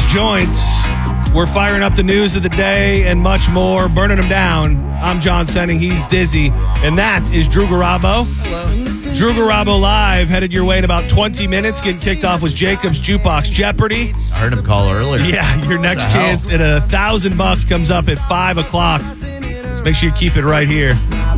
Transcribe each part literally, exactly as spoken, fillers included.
joints. We're firing up the news of the day and much more, burning them down. I'm John Senning. He's Dizzy. And that is Drew Garabo. Hello. Drew Garabo Live, headed your way in about twenty minutes. Getting kicked off with Jacob's Jukebox Jeopardy. I heard him call earlier. Yeah, your next What the hell? chance at a thousand bucks comes up at five o'clock. So make sure you keep it right here.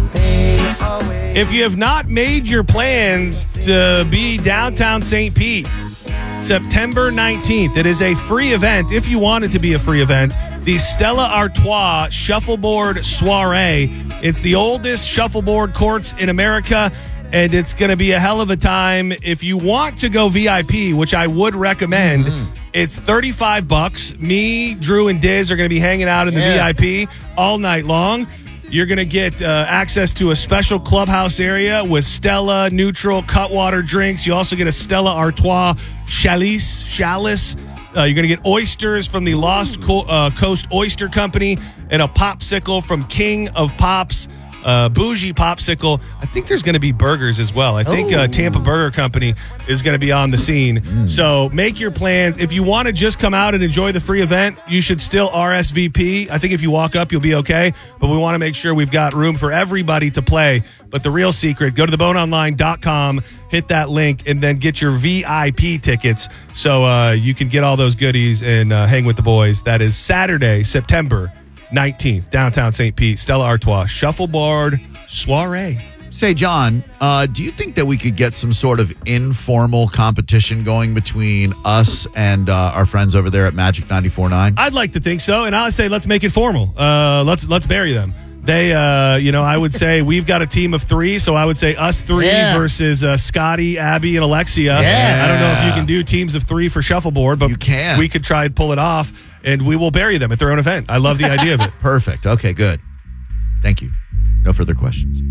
If you have not made your plans to be downtown Saint Pete, September nineteenth, it is a free event. If you want it to be a free event, the Stella Artois Shuffleboard Soiree. It's the oldest shuffleboard courts in America, and it's going to be a hell of a time. If you want to go V I P, which I would recommend, mm-hmm. it's thirty-five bucks. Me, Drew, and Diz are going to be hanging out in the Yeah. V I P all night long. You're going to get uh, access to a special clubhouse area with Stella, neutral, cutwater drinks. You also get a Stella Artois chalice. chalice. Uh, you're going to get oysters from the Lost Co- uh, Coast Oyster Company and a popsicle from King of Pops, uh, Bougie Popsicle. I think there's going to be burgers as well. I think uh, Tampa Burger Company is going to be on the scene. Mm. So make your plans. If you want to just come out and enjoy the free event, you should still R S V P. I think if you walk up, you'll be okay. But we want to make sure we've got room for everybody to play. But the real secret, go to the bone online dot com, hit that link, and then get your V I P tickets so uh, you can get all those goodies and uh, hang with the boys. That is Saturday, September nineteenth, downtown Saint Pete, Stella Artois Shuffleboard Soiree. Say, John, uh, do you think that we could get some sort of informal competition going between us and uh, our friends over there at Magic ninety-four point nine? I'd like to think so, and I'll say let's make it formal. Uh, let's let's bury them. They, uh, you know, I would say we've got a team of three, so I would say us three Yeah. versus uh, Scotty, Abby, and Alexia. Yeah. I don't know if you can do teams of three for shuffleboard, but You can. we could try and pull it off, and we will bury them at their own event. I love the idea of it. Perfect. Okay, good. Thank you. No further questions.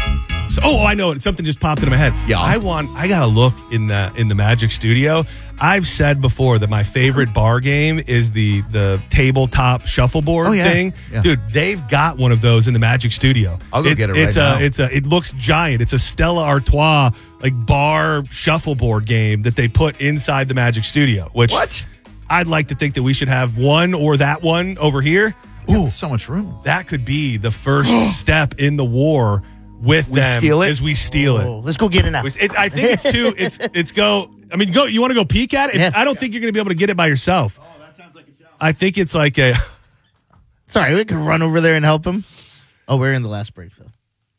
So, oh, I know it. Something just popped into my head. Yeah. I want. I got to look in the in the Magic Studio. I've said before that my favorite bar game is the the tabletop shuffleboard Oh, yeah. thing. Yeah. Dude, they've got one of those in the Magic Studio. I'll go it's, get it right it's now. A, it's a. It looks giant. It's a Stella Artois like bar shuffleboard game that they put inside the Magic Studio. Which What? I'd like to think that we should have one or that one over here. Ooh, so much room. That could be the first step in the war with We them. steal it? As we steal it. Oh, let's go get it now. It, I think it's too. It's it's go. I mean, go. You want to go peek at it? Yeah. I don't think you're going to be able to get it by yourself. Oh, that sounds like a challenge. I think it's like a. Sorry, we could run over there and help him. Oh, we're in the last break, though.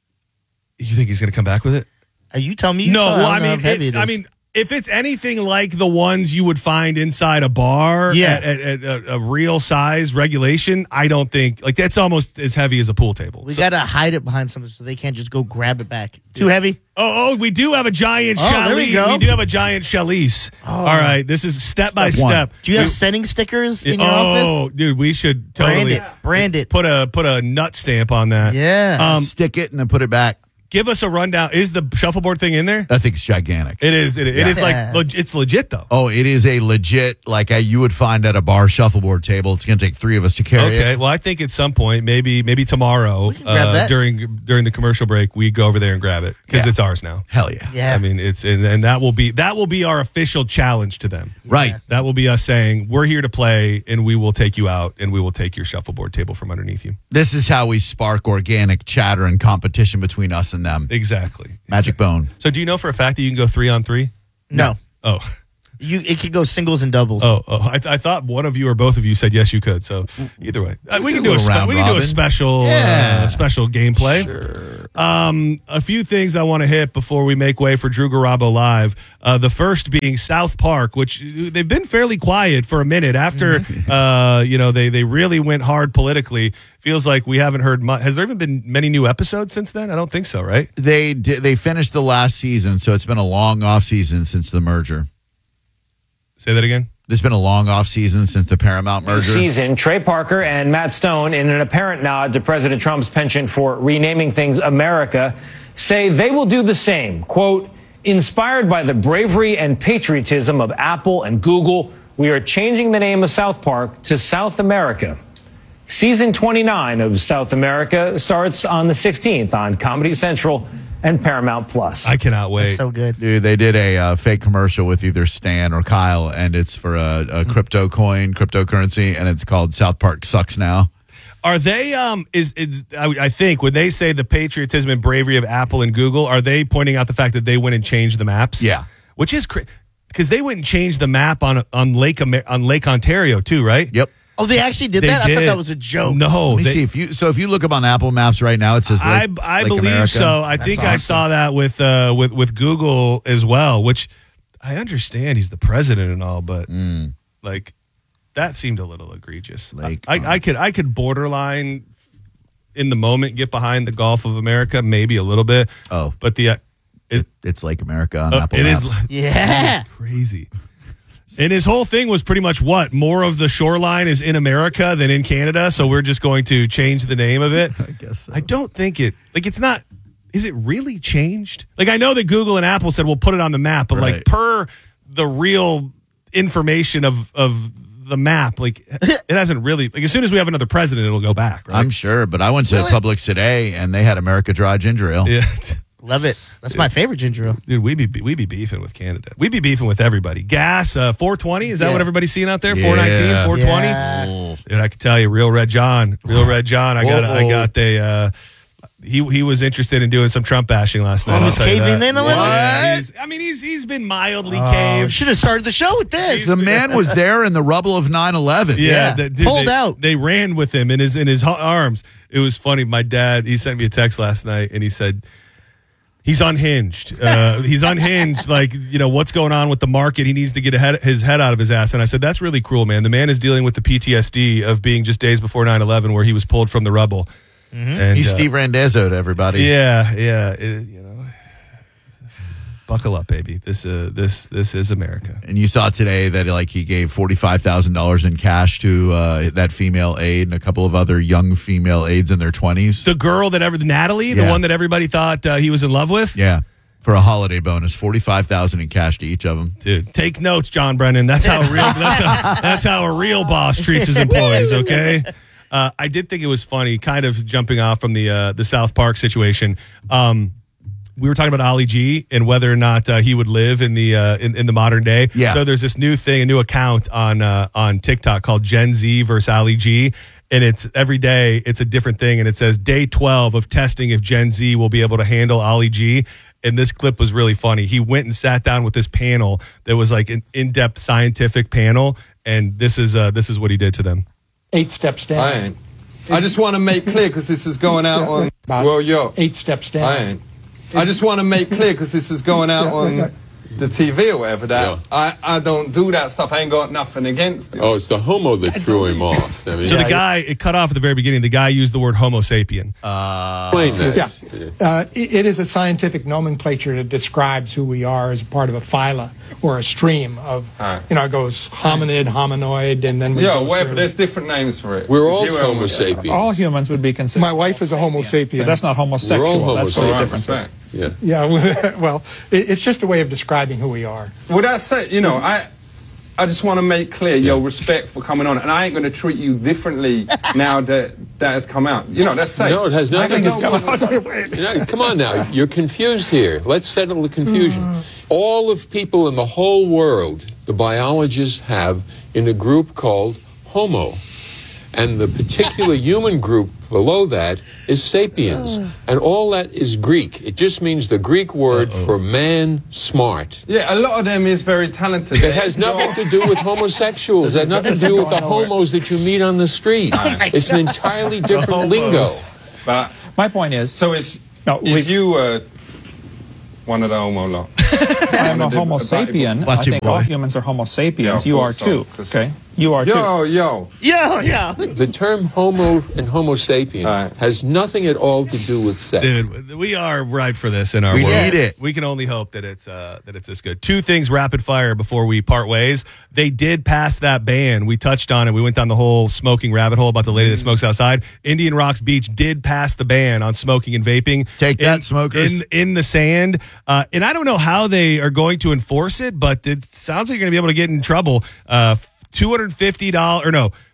You think he's going to come back with it? Uh, you tell me. You No. saw it. Well, I I don't know mean, how heavy it, it I is. mean, if it's anything like the ones you would find inside a bar, Yeah. at, at, at a, a real size regulation, I don't think like that's almost as heavy as a pool table. we So- got to hide it behind something so they can't just go grab it back. Too heavy? Oh, oh, we do have a giant Oh, there we chalice. go. We do have a giant chalice. All right, this is step by Step one. step. Do you have We- sending stickers in your oh, office? dude, we should Brand totally it. Brand it. put a put a nut stamp on that. Yeah. Um, Stick it and then put it back. give us a rundown. Is the shuffleboard thing in there? That thing's gigantic. It is. It, it is like Yeah. leg- it's legit though. Oh, it is a legit, like a, you would find at a bar shuffleboard table. It's going to take three of us to carry Okay. it. Well, I think at some point, maybe maybe tomorrow can grab uh, that. during during the commercial break, we go over there and grab it because Yeah. it's ours now. Hell yeah. Yeah. I mean, it's and, and that will be that will be our official challenge to them. Right. That will be us saying we're here to play, and we will take you out, and we will take your shuffleboard table from underneath you. This is how we spark organic chatter and competition between us and them. Exactly. Magic Bone. So, do you know for a fact that you can go three on three? No. Oh, You It could go singles and doubles. oh, oh! I, I thought one of you or both of you said yes, you could. So, either way, uh, we do can a do a little spe- round we can do a robin. special Yeah. uh, special gameplay. Um, a few things I want to hit before we make way for Drew Garabo Live. Uh, the first being South Park, which they've been fairly quiet for a minute after, uh, you know, they they really went hard politically. Feels like we haven't heard much. Has there even been many new episodes since then? I don't think so, right? They di- they finished the last season, so it's been a long off season since the merger. Say that again. There's been a long off season since the Paramount merger. Season, Trey Parker and Matt Stone, in an apparent nod to President Trump's penchant for renaming things America, say they will do the same. Quote, inspired by the bravery and patriotism of Apple and Google, we are changing the name of South Park to South America. Season twenty-nine of South America starts on the sixteenth on Comedy Central. and Paramount Plus. I cannot wait. So good. Dude, they did a uh, fake commercial with either Stan or Kyle, and it's for a, a crypto coin, cryptocurrency, and it's called South Park Sucks Now. Are they, um, is, is I, I think, when they say the patriotism and bravery of Apple and Google, are they pointing out the fact that they went and changed the maps? Yeah. Which is crazy. Because they went and changed the map on on Lake Amer- on Lake Ontario, too, right? Yep. Oh, they actually did They that? did. I thought that was a joke. No. Let me they- see if you. So if you look up on Apple Maps right now, it says I, Lake, I Lake believe America. so. I That's think I awesome. saw that with uh with with Google as well, which I understand he's the president and all, but like that seemed a little egregious. Lake I, I, I could I could borderline in the moment get behind the Gulf of America, maybe a little bit. Oh. but the uh, it, It's Lake America on uh, Apple it Maps. is Yeah. it's crazy. And his whole thing was pretty much what? More of the shoreline is in America than in Canada, so we're just going to change the name of it. I guess so. I don't think it, like, it's not, is it really changed? Like, I know that Google and Apple said we'll put it on the map, but, like, Right. per the real information of, of the map, like, it hasn't really, like, as soon as we have another president, it'll go back, right? I'm sure, but I went to Really? Publix today, and they had America Dry Ginger Ale. yeah. Love it. That's my favorite ginger ale. Dude, we be we be beefing with Canada. We be beefing with everybody. Gas, uh, four twenty. Is that Yeah. what everybody's seeing out there? Yeah. four nineteen, four twenty. Yeah. Dude, I can tell you, Real Red John, Real Red John. I got, I Whoa. got the. Uh, he he was interested in doing some Trump bashing last night. Oh, I'll he's tell you caving that. in a little? Yeah, What? he's- I mean, he's he's been mildly Oh, caved. should have started the show with this. The man was there in the rubble of nine eleven. Yeah, Yeah. the- dude, Pulled they, out. They ran with him in his in his hu- arms. It was funny. My dad, he sent me a text last night, and he said. He's unhinged. Uh, he's unhinged. Like, you know, what's going on with the market? He needs to get ahead, his head out of his ass. And I said, that's really cruel, man. The man is dealing with the P T S D of being just days before nine eleven where he was pulled from the rubble. And, He's uh, Steve Randazzo to everybody. Yeah, yeah. it- you know, buckle up, baby. This, uh, this, this is America. And you saw today that like he gave forty-five thousand dollars in cash to uh, that female aide and a couple of other young female aides in their twenties. The girl that ever, Natalie, the Yeah. one that everybody thought uh, he was in love with. Yeah, for a holiday bonus, forty-five thousand dollars in cash to each of them. Dude, take notes, John Brennan. That's how a real that's how, that's how a real boss treats his employees. Okay. Uh, I did think it was funny, kind of jumping off from the uh, the South Park situation. Um, we were talking about Ali G and whether or not uh, he would live in the uh, in, in the modern day. Yeah. So there's this new thing, a new account on uh, on TikTok called Gen Z versus Ali G. And it's every day, it's a different thing. And it says day twelve of testing if Gen Z will be able to handle Ali G. And this clip was really funny. He went and sat down with this panel that was like an in-depth scientific panel. And this is uh, this is what he did to them. Eight steps down. I ain't. I just want to make clear because this is going out on. Well, yo, Eight steps down. I ain't. I just want to make clear because this is going out on the T V or whatever that Yeah. I, I don't do that stuff. I ain't got nothing against it. Oh, it's the homo that threw him off. I mean, So the guy, it cut off at the very beginning. The guy used the word Homo sapien. explain that. Yeah. Uh, it, it is a scientific nomenclature that describes who we are as part of a phyla or a stream of, Alright. you know, it goes hominid, hominoid, and then we Yo, go whatever. through- There's different names for it. We're all You homo are- sapiens. All humans would be considered. My wife is a homo sapien. But that's not homosexual. We're all That's what the homosexual. difference is. Right. Yeah. Yeah, well, it, it's just a way of describing who we are. Well, that's it. You know, I I just want to make clear your respect for coming on, and I ain't going to treat you differently now that that has come out. You know, that's safe. No, it has I nothing got to no- You know, come on now. You're confused here. Let's settle the confusion. All of people in the whole world, the biologists have in a group called Homo. And the particular human group below that is sapiens. And all that is Greek. It just means the Greek word for man smart. Yeah, a lot of them is very talented. It has nothing to do with homosexuals. It has nothing to do with the homos that you meet on the street. It's an entirely different lingo. But My point is, so is No, is we- you uh, one of the homo lot? I'm a Wanna do- Homo sapien. I What's your think all boy? humans are Homo sapiens. Yeah, you of are course so, too. 'cause- Okay, you are too. Yo, yo. Yeah, yeah. The term homo and homo sapien All right. has nothing at all to do with sex. Dude, we are ripe for this in our We world. need it. We can only hope that it's uh, that it's this good. Two things rapid fire before we part ways. They did pass that ban. We touched on it. We went down the whole smoking rabbit hole about the lady that smokes outside. Indian Rocks Beach did pass the ban on smoking and vaping. Take in, that, smokers. In, in the sand. Uh, and I don't know how they are going to enforce it, but it sounds like you're going to be able to get in trouble. Uh, two hundred fifty dollars or no,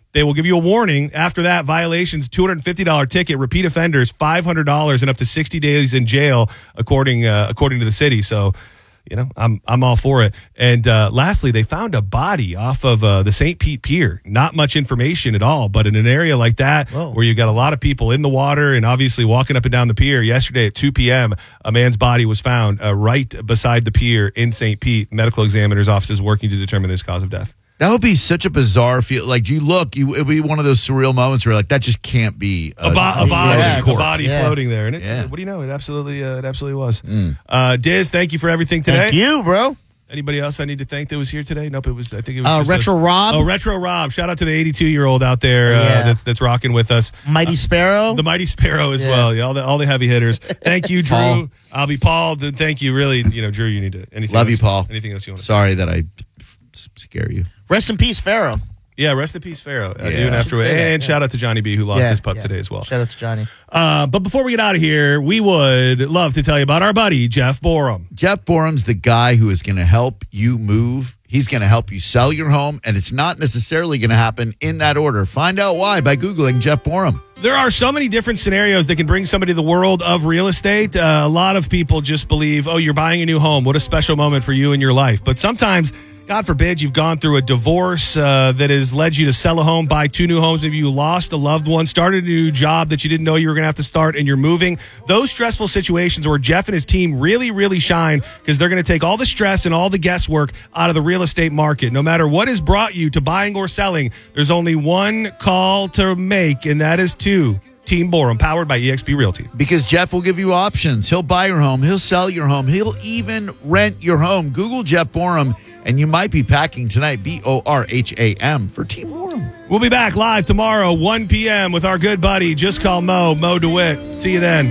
They will give you a warning. After that, violations, two hundred fifty dollars ticket. Repeat offenders, five hundred dollars and up to sixty days in jail, according uh, according to the city. So, you know, I'm I'm all for it. And uh, lastly, they found a body off of uh, the Saint Pete Pier. Not much information at all, but in an area like that, Whoa. where you've got a lot of people in the water and obviously walking up and down the pier, yesterday at two p.m., a man's body was found uh, right beside the pier in Saint Pete. Medical examiner's office is working to determine this cause of death. That would be such a bizarre feel. Like, you look, you, it would be one of those surreal moments where, like, that just can't be A, bo- a body, yeah, a corpse. body Yeah. floating there, and it, Yeah. what do you know? It absolutely, uh, it absolutely was. Uh, Diz, thank you for everything today. Thank you, bro. Anybody else I need to thank that was here today? Nope, it was. I think it was Uh, just Retro a- Rob. Oh, Retro Rob! Shout out to the eighty-two year old out there uh, Yeah. that's that's rocking with us. Mighty Sparrow. The Mighty Sparrow as Yeah. well. Yeah, all the all the heavy hitters. Thank you, Drew. Paul. I'll be Paul. Th- Thank you, really. You know, Drew, you need to anything. Love else, you, Paul. Anything else you want to? Sorry that I f- scare you. Rest in peace, Pharaoh. Yeah, rest in peace, Pharaoh. Uh, Yeah. even I after, should say that, and yeah. shout out to Johnny B who lost Yeah, his pup yeah. today as well. Shout out to Johnny. Uh, but before we get out of here, we would love to tell you about our buddy Jeff Borum. Jeff Borum's the guy who is going to help you move. He's going to help you sell your home, and it's not necessarily going to happen in that order. Find out why by Googling Jeff Borum. There are so many different scenarios that can bring somebody to the world of real estate. Uh, a lot of people just believe, oh, you're buying a new home. What a special moment for you in your life. But sometimes, God forbid, you've gone through a divorce uh, that has led you to sell a home, buy two new homes. Maybe you lost a loved one, started a new job that you didn't know you were going to have to start, and you're moving. Those stressful situations where Jeff and his team really, really shine because they're going to take all the stress and all the guesswork out of the real estate market. No matter what has brought you to buying or selling, there's only one call to make, and that is to Team Borum, powered by eXp Realty. Because Jeff will give you options. He'll buy your home. He'll sell your home. He'll even rent your home. Google Jeff Borum, and you might be packing tonight, B O R H A M, for Team Borum. We'll be back live tomorrow, one p.m. with our good buddy, Just Call Mo, Mo DeWitt. See you then.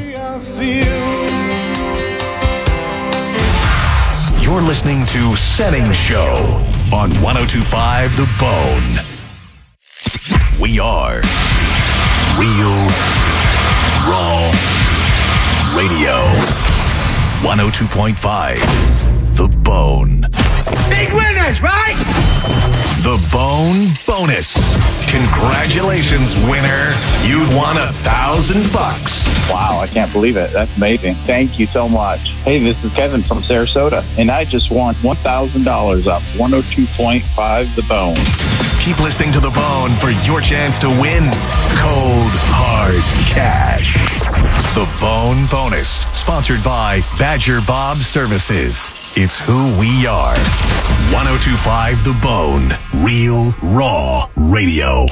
You're listening to Setting Show on one oh two point five The Bone. We are Real Raw Radio. one oh two point five The Bone. Big winners, right? The Bone Bonus. Congratulations, winner. You'd won a thousand bucks. Wow, I can't believe it. That's amazing. Thank you so much. Hey, this is Kevin from Sarasota, and I just won one thousand dollars up one oh two point five The Bone. Keep listening to The Bone for your chance to win cold, hard cash. The Bone Bonus, sponsored by Badger Bob Services. It's who we are. one oh two point five The Bone, Real Raw Radio.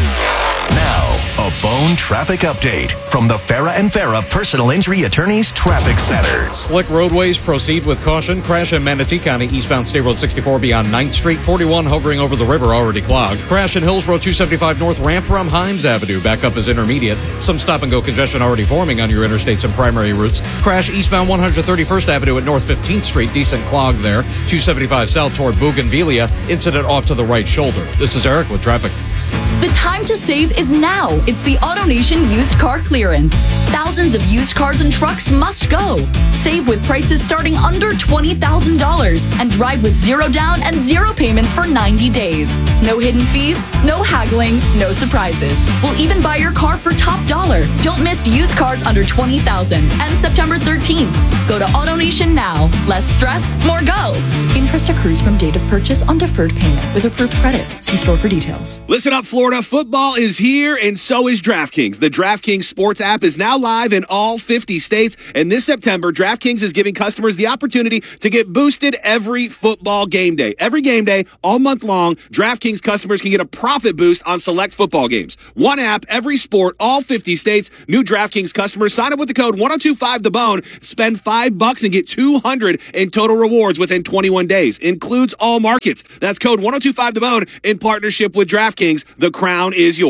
Now, a Bone traffic update from the Farah and Farah Personal Injury Attorneys Traffic Center. Slick roadways, proceed with caution. Crash in Manatee County, eastbound State Road sixty-four beyond ninth Street. forty-one hovering over the river, already clogged. Crash in Hillsborough two seventy-five north, ramp from Himes Avenue. Back up is intermediate. Some stop-and-go congestion already forming on your interstates and primary routes. Crash eastbound one thirty-first Avenue at North fifteenth Street. Decent clogged there. two seventy-five south toward Bougainvillea. Incident off to the right shoulder. This is Eric with traffic. The time to save is now. It's the AutoNation used car clearance. Thousands of used cars and trucks must go. Save with prices starting under twenty thousand dollars and drive with zero down and zero payments for ninety days. No hidden fees, no haggling, no surprises. We'll even buy your car for top dollar. Don't miss used cars under twenty thousand dollars. And September thirteenth. Go to AutoNation now. Less stress, more go. Interest accrues from date of purchase on deferred payment with approved credit. See store for details. Listen up, Florida. Football is here, and so is DraftKings. The DraftKings Sports app is now live in all fifty states, and this September, DraftKings is giving customers the opportunity to get boosted every football game day. Every game day, all month long, DraftKings customers can get a profit boost on select football games. One app, every sport, all fifty states. New DraftKings customers sign up with the code one oh two five The Bone, spend five bucks and get two hundred in total rewards within twenty-one days. Includes all markets. That's code one oh two five The Bone in partnership with DraftKings. The crown is yours.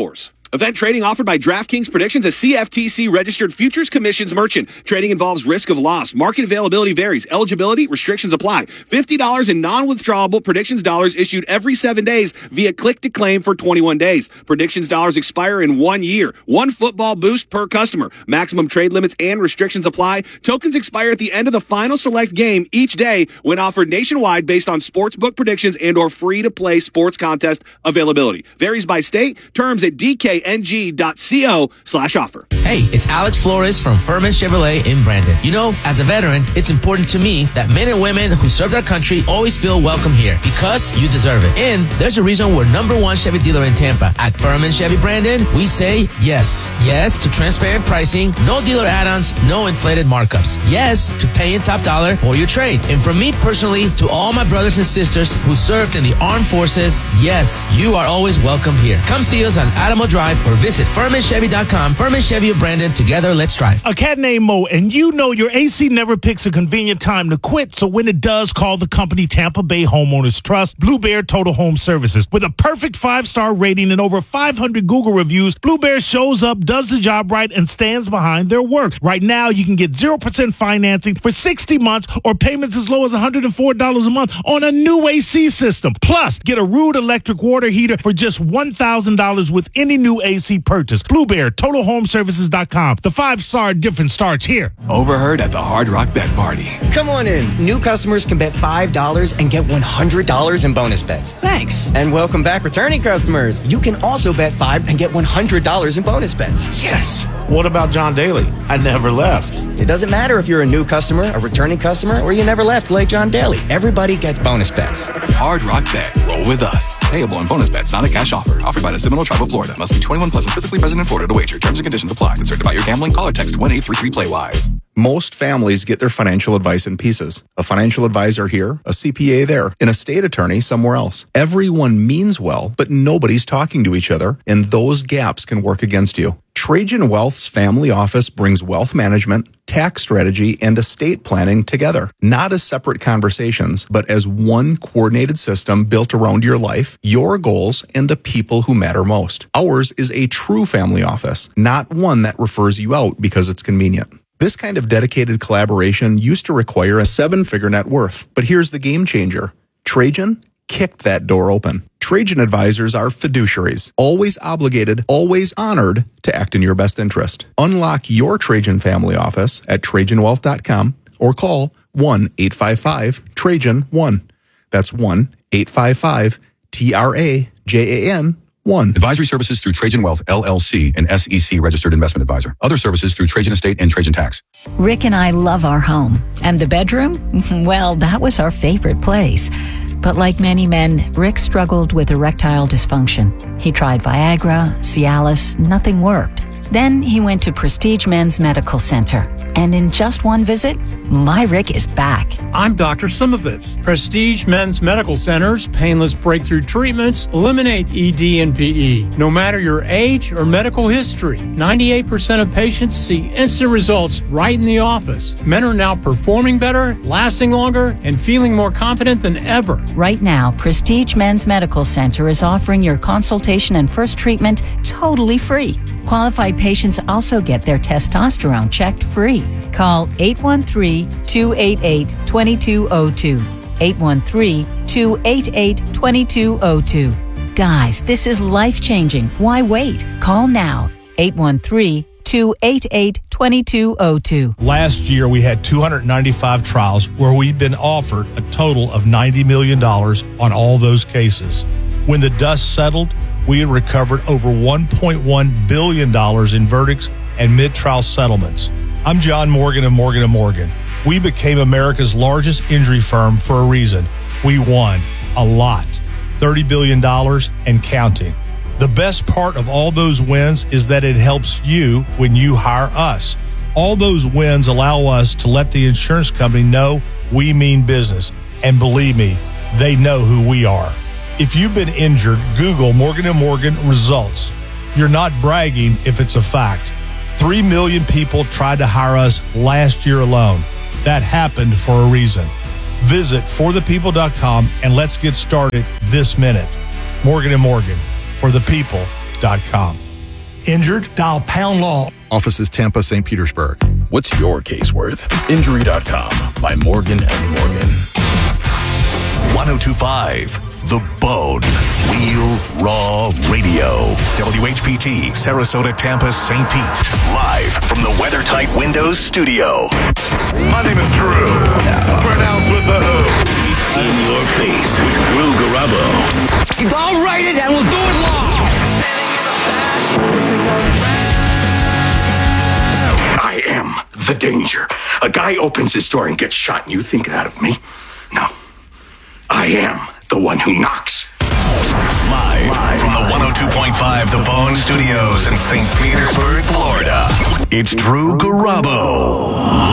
Event trading offered by DraftKings Predictions, a C F T C-registered futures commissions merchant. Trading involves risk of loss. Market availability varies. Eligibility restrictions apply. fifty dollars in non-withdrawable Predictions dollars issued every seven days via click-to-claim for twenty-one days. Predictions dollars expire in one year. One football boost per customer. Maximum trade limits and restrictions apply. Tokens expire at the end of the final select game each day when offered nationwide based on sportsbook predictions and or free-to-play sports contest availability. Varies by state. Terms at D K N G dot co slash offer. Hey, it's Alex Flores from Furman Chevrolet in Brandon. You know, as a veteran, it's important to me that men and women who served our country always feel welcome here because you deserve it. And there's a reason we're number one Chevy dealer in Tampa. At Furman Chevy Brandon, we say yes. Yes to transparent pricing, no dealer add-ons, no inflated markups. Yes to paying top dollar for your trade. And from me personally to all my brothers and sisters who served in the armed forces, yes, you are always welcome here. Come see us on Adamo Drive or visit Furman Chevy dot com. Furman Chevy of Brandon, together, let's drive. A cat named Mo, and you know your A C never picks a convenient time to quit, so when it does, call the company Tampa Bay Homeowners Trust, Blue Bear Total Home Services. With a perfect five-star rating and over five hundred Google reviews, Blue Bear shows up, does the job right, and stands behind their work. Right now, you can get zero percent financing for sixty months or payments as low as one hundred four dollars a month on a new A C system. Plus, get a Rude electric water heater for just one thousand dollars with any new A C purchase. Blue Bear Total Home Services dot com. The five-star difference starts here. Overheard at the Hard Rock Bet Party. Come on in. New customers can bet five dollars and get one hundred dollars in bonus bets. Thanks. And welcome back, returning customers. You can also bet five and get one hundred dollars in bonus bets. Yes. What about John Daly? I never left. It doesn't matter if you're a new customer, a returning customer, or you never left like John Daly. Everybody gets bonus bets. Hard Rock Bet. Roll with us. Payable on bonus bets, not a cash offer. Offered by the Seminole Tribe of Florida. Must be twenty-one plus and physically present in Florida to wager. Terms and conditions apply. Concerned about your gambling? Call or text one eight three three play wise. Most families get their financial advice in pieces. A financial advisor here, a C P A there, an estate attorney somewhere else. Everyone means well, but nobody's talking to each other, and those gaps can work against you. Trajan Wealth's family office brings wealth management, tax strategy, and estate planning together, not as separate conversations, but as one coordinated system built around your life, your goals, and the people who matter most. Ours is a true family office, not one that refers you out because it's convenient. This kind of dedicated collaboration used to require a seven-figure net worth, but here's the game changer. Trajan kicked that door open. Trajan advisors are fiduciaries, always obligated, always honored to act in your best interest. Unlock your Trajan family office at Trajan Wealth dot com or call one eight five five Trajan one. That's one eight five five T R A J A N one. Advisory services through Trajan Wealth, L L C, an S E C registered investment advisor. Other services through Trajan Estate and Trajan Tax. Rick and I love our home. And the bedroom? Well, that was our favorite place. But like many men, Rick struggled with erectile dysfunction. He tried Viagra, Cialis, nothing worked. Then he went to Prestige Men's Medical Center. And in just one visit, my Rick is back. I'm Doctor Simovitz. Prestige Men's Medical Center's painless breakthrough treatments eliminate E D and P E. No matter your age or medical history, ninety-eight percent of patients see instant results right in the office. Men are now performing better, lasting longer, and feeling more confident than ever. Right now, Prestige Men's Medical Center is offering your consultation and first treatment totally free. Qualified patients also get their testosterone checked free. Call eight one three, two eight eight, two two zero two. eight one three, two eight eight, two two zero two. Guys, this is life-changing. Why wait? Call now. eight one three, two eight eight, two two zero two. Last year, we had two hundred ninety-five trials where we'd been offered a total of ninety million dollars on all those cases. When the dust settled, we had recovered over one point one billion dollars in verdicts and mid-trial settlements. I'm John Morgan of Morgan and Morgan. We became America's largest injury firm for a reason. We won a lot, thirty billion dollars and counting. The best part of all those wins is that it helps you when you hire us. All those wins allow us to let the insurance company know we mean business. And believe me, they know who we are. If you've been injured, Google Morgan and Morgan results. You're not bragging if it's a fact. Three million people tried to hire us last year alone. That happened for a reason. Visit for the people dot com and let's get started this minute. Morgan and Morgan, for the people dot com. Injured? Dial pound law. Offices Tampa, Saint Petersburg. What's your case worth? Injury dot com by Morgan and Morgan. one oh two point five The Bone. Real Raw Radio. W H P T, Sarasota, Tampa, Saint Pete. Live from the WeatherTight Windows studio. My name is Drew. Pronounced with the who. It's in your face with Drew Garabo. I'll write it and we'll do it live. I am the danger. A guy opens his door and gets shot, and you think that of me? No. I am the one who knocks. Live, Live from the one oh two point five The Bone Studios in Saint Petersburg, Florida. It's Drew Garabo.